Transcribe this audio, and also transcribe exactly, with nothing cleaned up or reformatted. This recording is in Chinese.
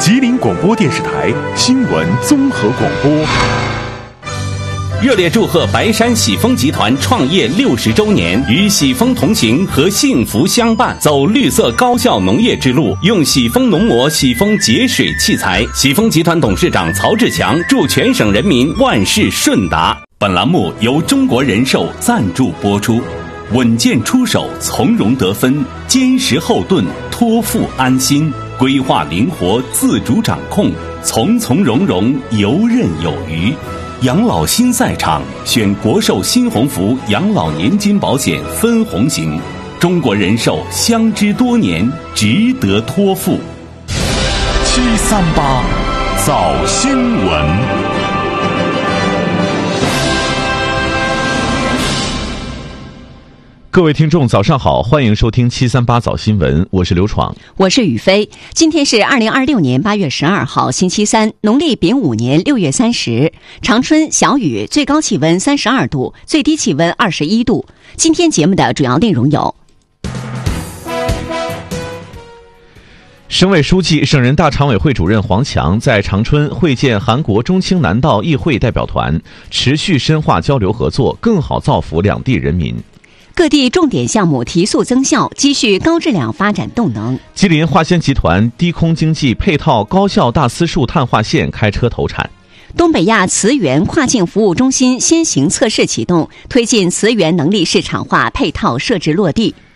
吉林广播电视台新闻综合广播。 热烈祝贺白山喜丰集团创业六十周年，与喜丰同行和幸福相伴，走绿色高效农业之路，用喜丰农膜、喜丰节水器材。喜丰集团董事长曹志强祝全省人民万事顺达。本栏目由中国人寿赞助播出。稳健出手，从容得分，坚实后盾，托付安心，规划灵活，自主掌控，从从容容，游刃有余。养老新赛场，选国寿新鸿福养老年金保险分红型，中国人寿相知多年，值得托付。 七三八早新闻。 各位听众早上好，欢迎收听七三八早新闻，我是刘闯， 我是雨飞。今天是二零二六年八月十二号星期三，农历丙午年六月三十，长春小雨，最高气温三十二度，最低气温二十一度。今天节目的主要内容有： 省委书记、省人大常委会主任黄强在长春会见韩国中青南道议会代表团，持续深化交流合作，更好造福两地人民。 各地重点项目提速增效，积蓄高质量发展动能。 吉林化纤集团低空经济配套高效大丝数碳化线开车投产。 东北亚磁源跨境服务中心先行测试启动，推进磁源能力市场化配套设置落地。